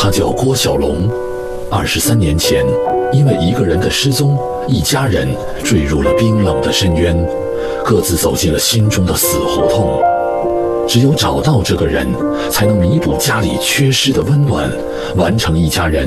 他叫郭小龙。23年前，因为一个人的失踪，一家人坠入了冰冷的深渊，各自走进了心中的死胡同。只有找到这个人，才能弥补家里缺失的温暖，完成一家人